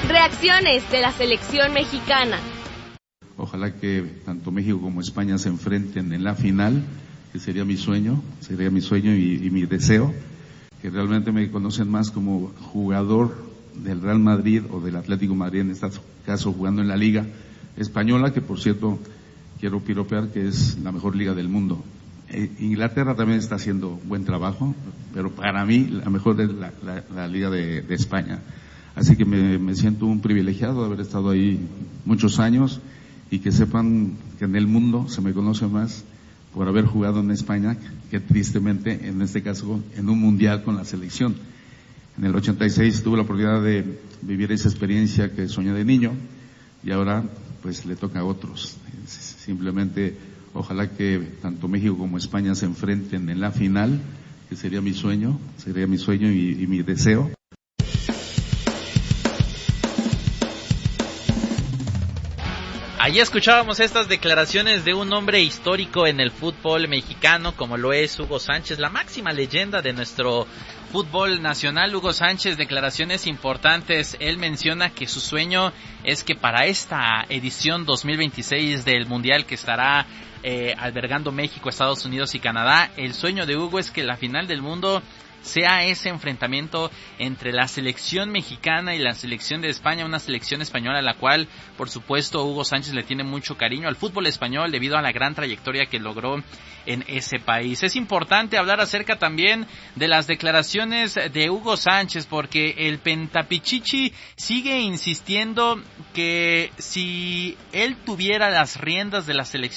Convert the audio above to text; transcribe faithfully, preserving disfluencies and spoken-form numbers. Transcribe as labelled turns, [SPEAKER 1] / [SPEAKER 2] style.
[SPEAKER 1] Reacciones de la selección mexicana.
[SPEAKER 2] Ojalá que tanto México como España se enfrenten en la final, que sería mi sueño, sería mi sueño y, y mi deseo, que realmente me conocen más como jugador del Real Madrid o del Atlético de Madrid, en este caso jugando en la Liga Española, que por cierto quiero piropear que es la mejor liga del mundo. Eh, Inglaterra también está haciendo buen trabajo, pero para mí la mejor es la, la, la Liga de, de España. Así que me, me siento un privilegiado de haber estado ahí muchos años y que sepan que en el mundo se me conoce más por haber jugado en España que tristemente, en este caso, en un mundial con la selección. En el ochenta y seis tuve la oportunidad de vivir esa experiencia que soñé de niño y ahora pues le toca a otros. Simplemente ojalá que tanto México como España se enfrenten en la final, que sería mi sueño, sería mi sueño y, y mi deseo.
[SPEAKER 3] Allí escuchábamos estas declaraciones de un hombre histórico en el fútbol mexicano, como lo es Hugo Sánchez, la máxima leyenda de nuestro fútbol nacional. Hugo Sánchez, declaraciones importantes. Él menciona que su sueño es que para esta edición dos mil veintiséis del Mundial que estará eh, albergando México, Estados Unidos y Canadá, el sueño de Hugo es que la final del mundo sea ese enfrentamiento entre la selección mexicana y la selección de España, una selección española a la cual, por supuesto, Hugo Sánchez le tiene mucho cariño al fútbol español debido a la gran trayectoria que logró en ese país. Es importante hablar acerca también de las declaraciones de Hugo Sánchez, porque el Pentapichichi sigue insistiendo que si él tuviera las riendas de la selección